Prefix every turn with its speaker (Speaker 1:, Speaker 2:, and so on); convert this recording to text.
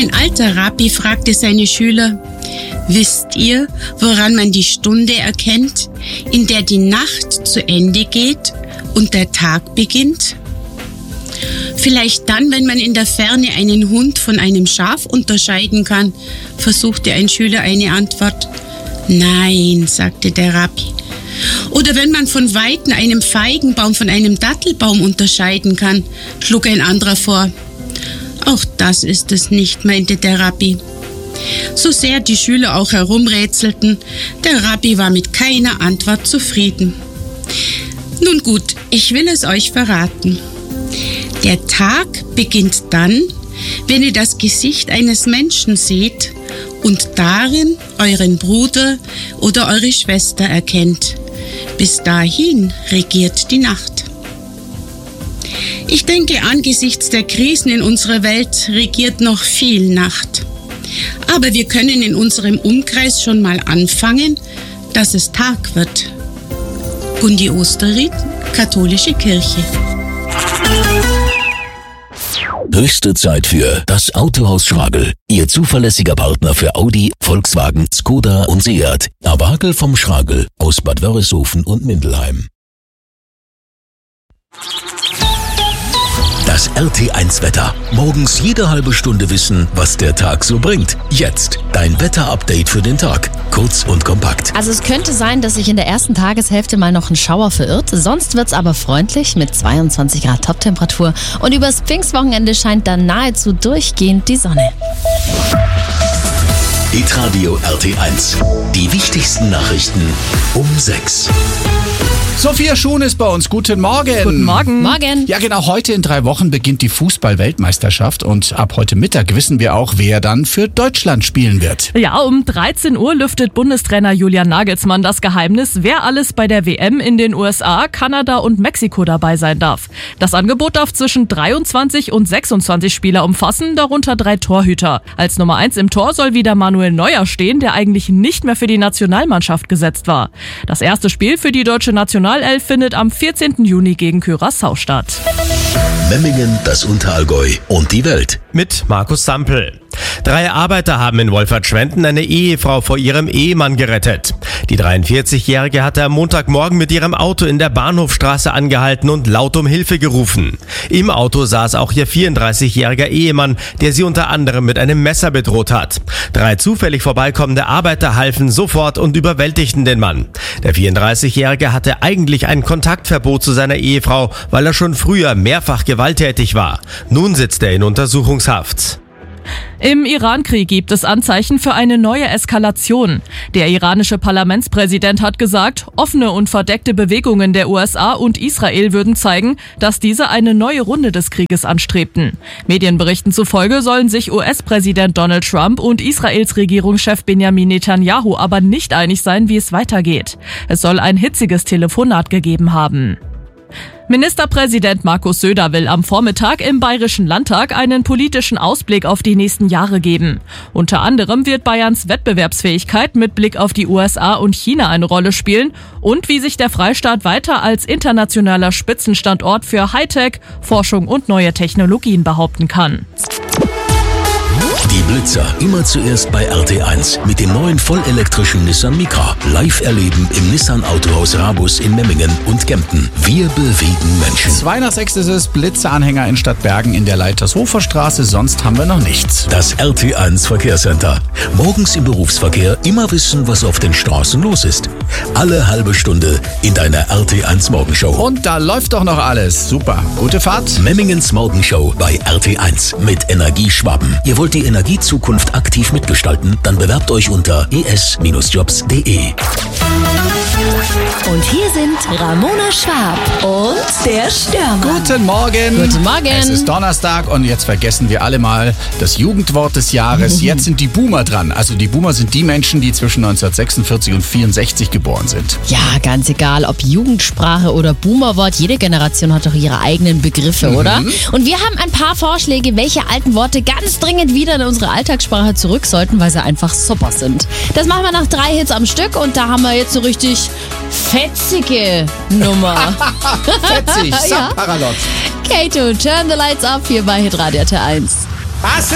Speaker 1: Ein alter Rabbi fragte seine Schüler: Wisst ihr, woran man die Stunde erkennt, in der die Nacht zu Ende geht und der Tag beginnt? Vielleicht dann, wenn man in der Ferne einen Hund von einem Schaf unterscheiden kann, versuchte ein Schüler eine Antwort. Nein, sagte der Rabbi. Oder wenn man von Weitem einen Feigenbaum von einem Dattelbaum unterscheiden kann, schlug ein anderer vor. Auch das ist es nicht, meinte der Rabbi. So sehr die Schüler auch herumrätselten, der Rabbi war mit keiner Antwort zufrieden. Nun gut, ich will es euch verraten. Der Tag beginnt dann, wenn ihr das Gesicht eines Menschen seht und darin euren Bruder oder eure Schwester erkennt. Bis dahin regiert die Nacht. Ich denke, angesichts der Krisen in unserer Welt regiert noch viel Nacht. Aber wir können in unserem Umkreis schon mal anfangen, dass es Tag wird. Gundi Osterried, Katholische Kirche.
Speaker 2: Höchste Zeit für das Autohaus Schragel. Ihr zuverlässiger Partner für Audi, Volkswagen, Skoda und Seat. Aber Hagel vom Schragel aus Bad Wörishofen und Mindelheim. Das RT1-Wetter. Morgens jede halbe Stunde wissen, was der Tag so bringt. Jetzt dein Wetter-Update für den Tag. Kurz und kompakt.
Speaker 3: Also es könnte sein, dass sich in der ersten Tageshälfte mal noch ein Schauer verirrt. Sonst wird's aber freundlich mit 22 Grad Toptemperatur. Und übers Pfingstwochenende scheint dann nahezu durchgehend die Sonne.
Speaker 2: Hitradio RT1. Die wichtigsten Nachrichten um 6.
Speaker 4: Sophia Schuhn ist bei uns. Guten Morgen.
Speaker 3: Guten Morgen. Morgen.
Speaker 4: Ja, genau, heute in 3 Wochen beginnt die Fußball-Weltmeisterschaft und ab heute Mittag wissen wir auch, wer dann für Deutschland spielen wird.
Speaker 5: Ja, um 13 Uhr lüftet Bundestrainer Julian Nagelsmann das Geheimnis, wer alles bei der WM in den USA, Kanada und Mexiko dabei sein darf. Das Angebot darf zwischen 23 und 26 Spieler umfassen, darunter 3 Torhüter. Als Nummer 1 im Tor soll wieder Manuel Neuer stehen, der eigentlich nicht mehr für die Nationalmannschaft gesetzt war. Das erste Spiel für die deutsche Nationalelf findet am 14. Juni gegen Curaçao statt.
Speaker 2: Memmingen, das Unterallgäu und die Welt.
Speaker 6: Mit Markus Sampel. 3 Arbeiter haben in Wolfertschwenden eine Ehefrau vor ihrem Ehemann gerettet. Die 43-Jährige hatte am Montagmorgen mit ihrem Auto in der Bahnhofstraße angehalten und laut um Hilfe gerufen. Im Auto saß auch ihr 34-jähriger Ehemann, der sie unter anderem mit einem Messer bedroht hat. 3 zufällig vorbeikommende Arbeiter halfen sofort und überwältigten den Mann. Der 34-Jährige hatte eigentlich ein Kontaktverbot zu seiner Ehefrau, weil er schon früher mehrfach gewalttätig war. Nun sitzt er in Untersuchungshaft.
Speaker 5: Im Iran-Krieg gibt es Anzeichen für eine neue Eskalation. Der iranische Parlamentspräsident hat gesagt, offene und verdeckte Bewegungen der USA und Israel würden zeigen, dass diese eine neue Runde des Krieges anstrebten. Medienberichten zufolge sollen sich US-Präsident Donald Trump und Israels Regierungschef Benjamin Netanyahu aber nicht einig sein, wie es weitergeht. Es soll ein hitziges Telefonat gegeben haben. Ministerpräsident Markus Söder will am Vormittag im Bayerischen Landtag einen politischen Ausblick auf die nächsten Jahre geben. Unter anderem wird Bayerns Wettbewerbsfähigkeit mit Blick auf die USA und China eine Rolle spielen und wie sich der Freistaat weiter als internationaler Spitzenstandort für Hightech, Forschung und neue Technologien behaupten kann.
Speaker 2: Die Blitzer immer zuerst bei RT1 mit dem neuen vollelektrischen Nissan Micra. Live erleben im Nissan Autohaus Rabus in Memmingen und Kempten. Wir bewegen Menschen.
Speaker 4: 2 nach 6 ist es, Blitzeranhänger in Stadtbergen in der Leitershofer Straße, sonst haben wir noch nichts.
Speaker 2: Das RT1 Verkehrscenter. Morgens im Berufsverkehr immer wissen, was auf den Straßen los ist. Alle halbe Stunde in deiner RT1 Morgenshow.
Speaker 4: Und da läuft doch noch alles. Super. Gute Fahrt.
Speaker 2: Memmingens Morgenshow bei RT1 mit Energieschwaben. Ihr wollt die Energiezukunft aktiv mitgestalten? Dann bewerbt euch unter es-jobs.de.
Speaker 3: Und hier sind Ramona Schwab und der Stürmer.
Speaker 4: Guten Morgen.
Speaker 3: Guten Morgen.
Speaker 4: Es ist Donnerstag und jetzt vergessen wir alle mal das Jugendwort des Jahres. Jetzt sind die Boomer dran. Also die Boomer sind die Menschen, die zwischen 1946 und 64 geboren sind.
Speaker 3: Ja, ganz egal, ob Jugendsprache oder Boomerwort, jede Generation hat doch ihre eigenen Begriffe, oder? Und wir haben ein paar Vorschläge, welche alten Worte ganz dringend wieder in unsere Alltagssprache zurück sollten, weil sie einfach super sind. Das machen wir nach 3 Hits am Stück und da haben wir jetzt so richtig fetzige Nummer.
Speaker 4: Fetzig,
Speaker 3: Ja.
Speaker 4: Paralot.
Speaker 3: Kato, turn the lights up hier bei Hitradio T1.